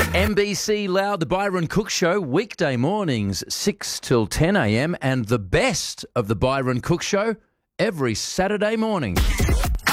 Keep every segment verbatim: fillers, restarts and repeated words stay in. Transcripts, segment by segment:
M B C Loud, the Byron Cook Show, weekday mornings, six till ten a m, and the best of the Byron Cook Show every Saturday morning. The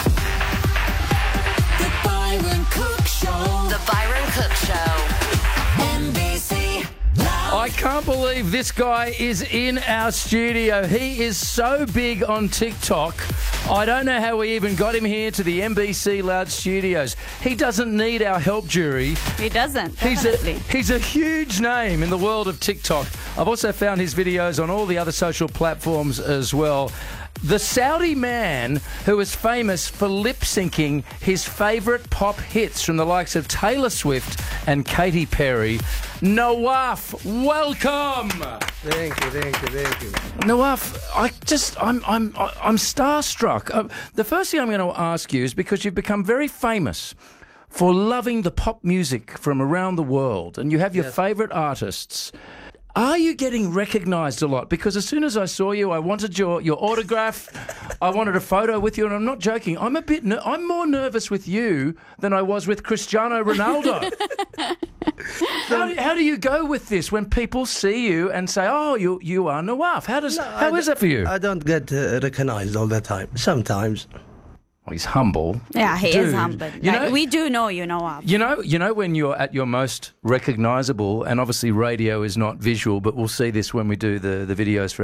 Byron Cook Show. The Byron Cook Show. M B C Loud. I can't believe this guy is in our studio. He is so big on TikTok. I don't know how we even got him here to the M B C Loud studios. He doesn't need our help, jury. He doesn't. He's a, definitely. he's a huge name in the world of TikTok. I've also found his videos on all the other social platforms as well. The Saudi man who is famous for lip-syncing his favourite pop hits from the likes of Taylor Swift and Katy Perry. Nawaf, welcome! Thank you, thank you, thank you. Nawaf, I just, I'm, I'm, I'm starstruck. Uh, the first thing I'm going to ask you is because you've become very famous for loving the pop music from around the world, and you have your Yes. favourite artists. Are you getting recognised a lot? Because as soon as I saw you, I wanted your, your autograph. I wanted a photo with you, and I'm not joking. I'm a bit. Ner- I'm more nervous with you than I was with Cristiano Ronaldo. how, do, how do you go with this when people see you and say, "Oh, you you are Nawaf"? How does No, how I is d- that for you? I don't get uh, recognized all the time. Sometimes. Well, he's humble. Yeah, he Dude, is humble. You Like, know, we do know you know of. You know, you know when you're at your most recognisable, and obviously radio is not visual, but we'll see this when we do the, the videos for